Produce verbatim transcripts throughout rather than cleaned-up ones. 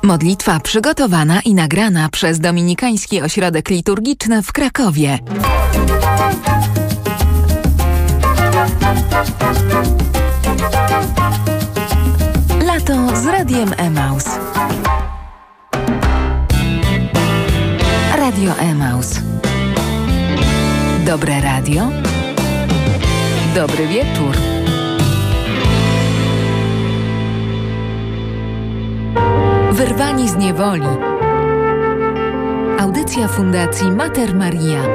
Modlitwa przygotowana i nagrana przez Dominikański Ośrodek Liturgiczny w Krakowie. Lato z Radiem Emaus. Radio Emaus. Dobre radio. Dobry wieczór. Wyrwani z niewoli. Audycja Fundacji Mater Maria.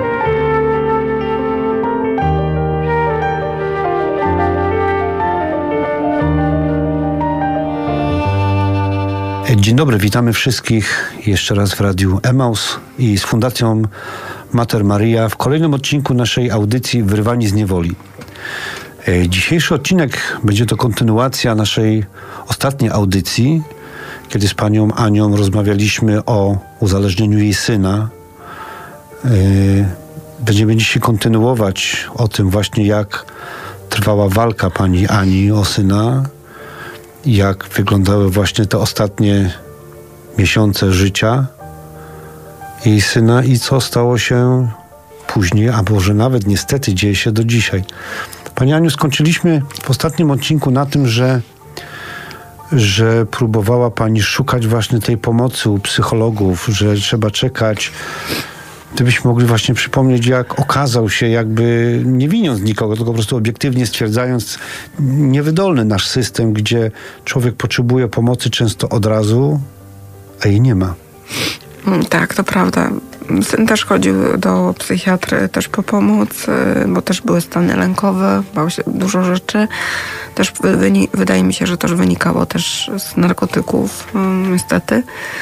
Dzień dobry, witamy wszystkich jeszcze raz w Radiu Emaus i z Fundacją Mater Maria w kolejnym odcinku naszej audycji Wyrwani z niewoli. Dzisiejszy odcinek będzie to kontynuacja naszej ostatniej audycji, kiedy z panią Anią rozmawialiśmy o uzależnieniu jej syna. Będziemy dzisiaj kontynuować o tym właśnie, jak trwała walka pani Ani o syna, jak wyglądały właśnie te ostatnie miesiące życia jej syna i co stało się później, a może nawet niestety dzieje się do dzisiaj. Pani Aniu, skończyliśmy w ostatnim odcinku na tym, że że próbowała pani szukać właśnie tej pomocy u psychologów, że trzeba czekać. Gdybyśmy mogli właśnie przypomnieć, jak okazał się, jakby nie winiąc nikogo, tylko po prostu obiektywnie stwierdzając, niewydolny nasz system, gdzie człowiek potrzebuje pomocy często od razu, a jej nie ma. Tak, to prawda. Syn też chodził do psychiatry też po pomoc, bo też były stany lękowe, bał się dużo rzeczy. Też wyni- wydaje mi się, że też wynikało też z narkotyków, niestety.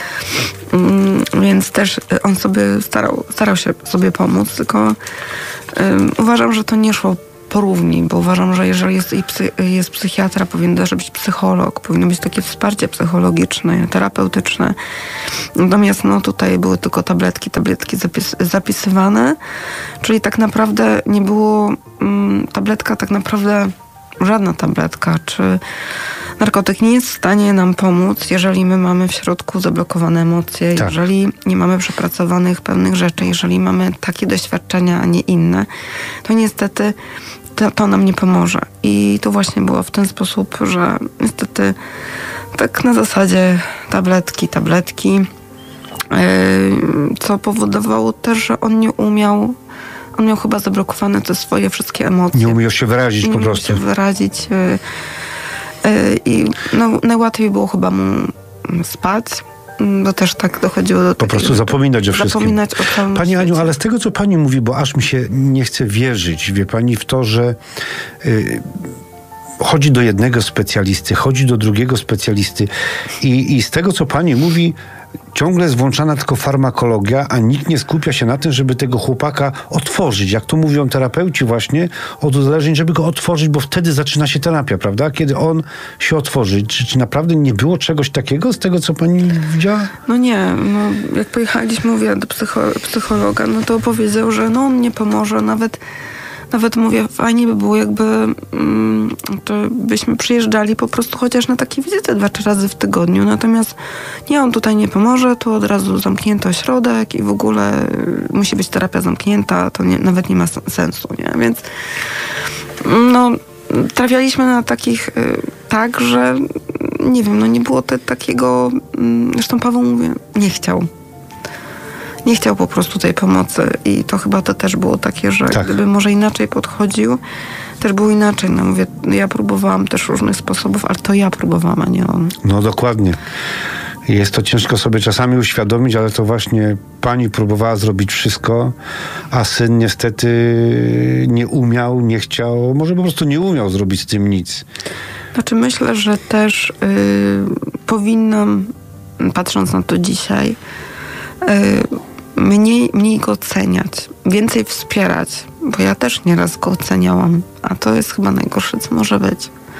Więc też on sobie starał, starał się sobie pomóc, tylko um, uważam, że to nie szło porówni, bo uważam, że jeżeli jest, psy, jest psychiatra, powinien też być psycholog, powinno być takie wsparcie psychologiczne, terapeutyczne. Natomiast no, tutaj były tylko tabletki, tabletki zapis, zapisywane, czyli tak naprawdę nie było mm, tabletka, tak naprawdę żadna tabletka, czy narkotyk nie jest w stanie nam pomóc, jeżeli my mamy w środku zablokowane emocje, tak. Jeżeli nie mamy przepracowanych pewnych rzeczy, jeżeli mamy takie doświadczenia, a nie inne, to niestety to, to nam nie pomoże. I to właśnie było w ten sposób, że niestety tak na zasadzie tabletki, tabletki, yy, co powodowało też, że on nie umiał On miał chyba zablokowane te swoje wszystkie emocje. Nie umiał się wyrazić nie po prostu. Nie umiał się wyrazić. Yy, yy, I no, najłatwiej było chyba mu spać, bo też tak dochodziło do Po takiego, prostu zapominać o wszystkim. Zapominać o całym Pani świecie. Aniu, ale z tego, co pani mówi, bo aż mi się nie chce wierzyć, wie pani, w to, że yy, chodzi do jednego specjalisty, chodzi do drugiego specjalisty i, i z tego, co pani mówi, ciągle jest włączana tylko farmakologia, a nikt nie skupia się na tym, żeby tego chłopaka otworzyć. Jak to mówią terapeuci właśnie od uzależnień, żeby go otworzyć, bo wtedy zaczyna się terapia, prawda? Kiedy on się otworzy. Czy, czy naprawdę nie było czegoś takiego z tego, co pani widziała? No nie. No, jak pojechaliśmy, mówię, do psycho- psychologa, no to powiedział, że no on nie pomoże. Nawet Nawet mówię, fajnie by było, jakby mm, to byśmy przyjeżdżali po prostu chociaż na takie wizyty dwa, trzy razy w tygodniu. Natomiast nie, on tutaj nie pomoże, tu od razu zamknięto ośrodek i w ogóle y, musi być terapia zamknięta, to nie, nawet nie ma sensu, nie? Więc no, trafialiśmy na takich y, tak, że nie wiem, no nie było te, takiego, y, zresztą Paweł mówi, nie chciał. Nie chciał po prostu tej pomocy i to chyba to też było takie, że tak. Gdyby może inaczej podchodził, też było inaczej. No mówię, ja próbowałam też różnych sposobów, ale to ja próbowałam, a nie on. No dokładnie. Jest to ciężko sobie czasami uświadomić, ale to właśnie pani próbowała zrobić wszystko, a syn niestety nie umiał, nie chciał, może po prostu nie umiał zrobić z tym nic. Znaczy myślę, że też yy, powinnam, patrząc na to dzisiaj, yy, Mniej, mniej go oceniać, więcej wspierać, bo ja też nieraz go oceniałam, a to jest chyba najgorsze, co może być.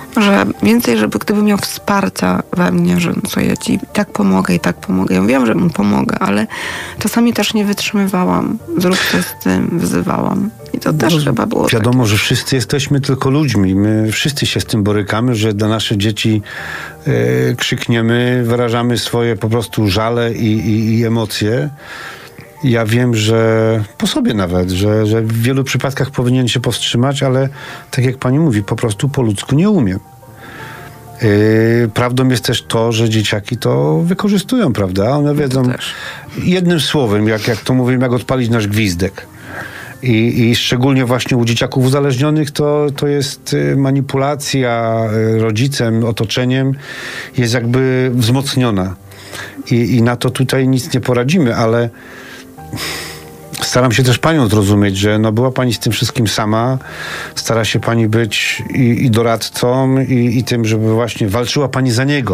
że więcej, żeby gdyby miał wsparcia we mnie, że no co ja ci tak pomogę i tak pomogę. Ja wiem, że mu pomogę, ale czasami też nie wytrzymywałam. Zrób coś z tym, wyzywałam. I to też No, chyba było wiadomo, takie. że wszyscy jesteśmy tylko ludźmi. My wszyscy się z tym borykamy, że dla nasze dzieci e, krzykniemy, wyrażamy swoje po prostu żale i, i, i emocje. Ja wiem, że po sobie nawet, że, że w wielu przypadkach powinien się powstrzymać, ale tak jak pani mówi, po prostu po ludzku nie umiem. Yy, prawdą jest też to, że dzieciaki to wykorzystują, prawda? One wiedzą też. jednym słowem, jak, jak to mówimy, jak odpalić nasz gwizdek. I, I szczególnie właśnie u dzieciaków uzależnionych to, to jest y, manipulacja y, rodzicem, otoczeniem jest jakby wzmocniona. I, I na to tutaj nic nie poradzimy, ale staram się też panią zrozumieć, że no była pani z tym wszystkim sama, stara się pani być i, i doradcą, i, i tym, żeby właśnie walczyła pani za niego.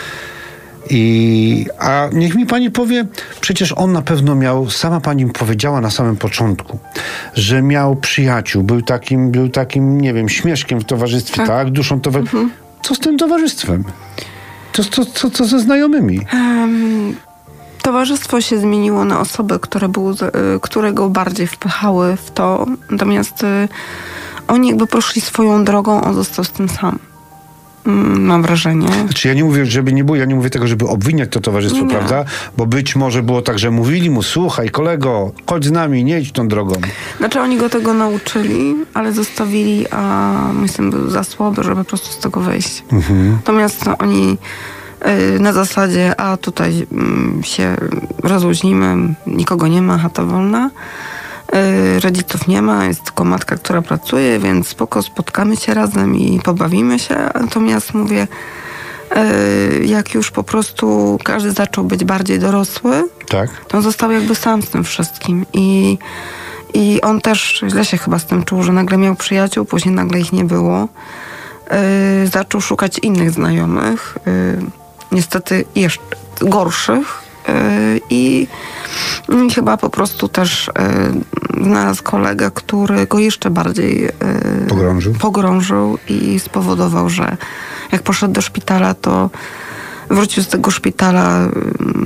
I, a niech mi pani powie, przecież on na pewno miał, sama pani powiedziała na samym początku, że miał przyjaciół, był takim, był takim, nie wiem, śmieszkiem w towarzystwie, tak? tak? Duszą towarzystwa. Mhm. Co z tym towarzystwem? Co, co, co, co ze znajomymi? Um, towarzystwo się zmieniło na osoby, które, był, które go bardziej wpychały w to, natomiast y, oni jakby poszli swoją drogą, on został z tym sam. Mam wrażenie. Znaczy ja nie mówię, żeby nie było, ja nie mówię tego, żeby obwiniać to towarzystwo, nie. prawda? Bo być może było tak, że mówili mu, słuchaj kolego, chodź z nami, nie idź tą drogą. Znaczy oni go tego nauczyli, ale zostawili, a mój syn był za słaby, żeby po prostu z tego wyjść. Mhm. Natomiast no, oni y, na zasadzie, a tutaj y, się rozluźnimy, nikogo nie ma, chata wolna. Yy, rodziców nie ma, jest tylko matka, która pracuje, więc spoko, spotkamy się razem i pobawimy się. Natomiast mówię, yy, jak już po prostu każdy zaczął być bardziej dorosły, Tak. to on został jakby sam z tym wszystkim. I, i on też źle się chyba z tym czuł, że nagle miał przyjaciół, później nagle ich nie było. Yy, zaczął szukać innych znajomych, yy, niestety jeszcze gorszych. I, I chyba po prostu też y, znalazł kolegę, który go jeszcze bardziej y, Pogrążył. pogrążył i spowodował, że jak poszedł do szpitala, to wrócił z tego szpitala. Y,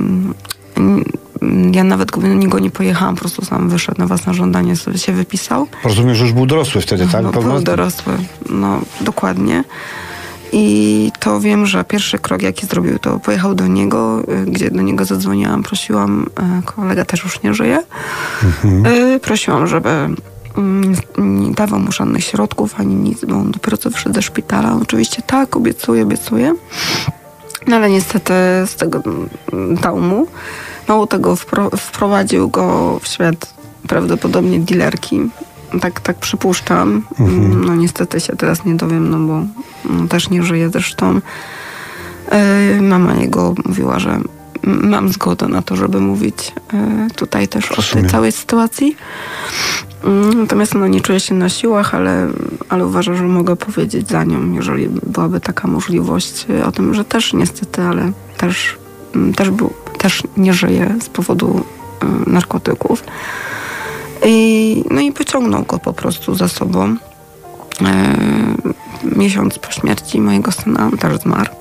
y, ja nawet go, niego nie pojechałam, po prostu sam wyszedł na własne żądanie, sobie się wypisał. Rozumiem, że już był dorosły wtedy, tak? No, był dorosły, no dokładnie. I to wiem, że pierwszy krok, jaki zrobił, to pojechał do niego, gdzie do niego zadzwoniłam, prosiłam, kolega też już nie żyje, mhm. prosiłam, żeby nie dawał mu żadnych środków, ani nic, bo on dopiero co wyszedł ze szpitala. Oczywiście tak, obiecuję, obiecuję. No ale niestety z tego dał mu. Mało tego, wpro- wprowadził go w świat prawdopodobnie dealerki. Tak, tak przypuszczam. Mhm. No niestety się teraz nie dowiem, no bo no, też nie żyje zresztą. Yy, mama jego mówiła, że mam zgodę na to, żeby mówić yy, tutaj też Rozumiem. o tej całej sytuacji. Yy, natomiast no, nie czuję się na siłach, ale, ale uważam, że mogę powiedzieć za nią, jeżeli byłaby taka możliwość, yy, o tym, że też niestety, ale też, yy, też, był, też nie żyje z powodu yy, narkotyków. I, no i pociągnął go po prostu za sobą. E, miesiąc po śmierci mojego syna też zmarł.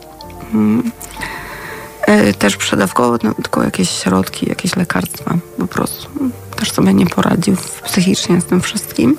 E, też przedawkował no, tylko jakieś środki, jakieś lekarstwa po prostu. Też sobie nie poradził psychicznie z tym wszystkim.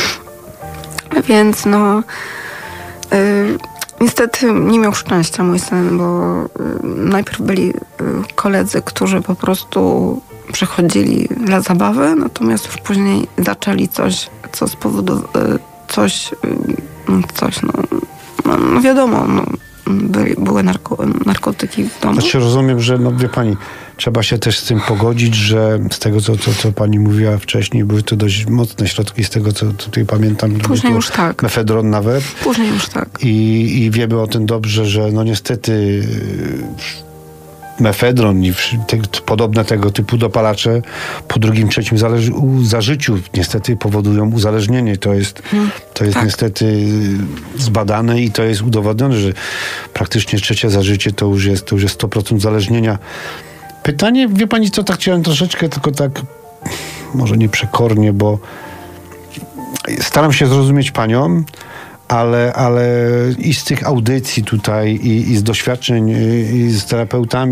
Więc no e, niestety nie miał szczęścia mój syn, bo e, najpierw byli e, koledzy, którzy po prostu przychodzili dla zabawy, natomiast już później zaczęli coś, co spowodowało, coś, coś, no, no, no wiadomo, no, byli, były narko, narkotyki w domu. Znaczy rozumiem, że no wie pani, trzeba się też z tym pogodzić, że z tego, co, co, co pani mówiła wcześniej, były to dość mocne środki, z tego, co tutaj pamiętam. Później już tak. Mefedron nawet. Później już tak. I, i wiemy o tym dobrze, że no niestety mefedron i te, podobne tego typu dopalacze po drugim, trzecim zależy, u, zażyciu niestety powodują uzależnienie. To jest, hmm, to jest tak. niestety zbadane i to jest udowodnione, że praktycznie trzecie zażycie to już jest, to już jest sto procent uzależnienia. Pytanie, wie pani co, tak chciałem troszeczkę, tylko tak może nie przekornie, bo staram się zrozumieć panią, ale, ale i z tych audycji tutaj, i, i z doświadczeń, i z terapeutami,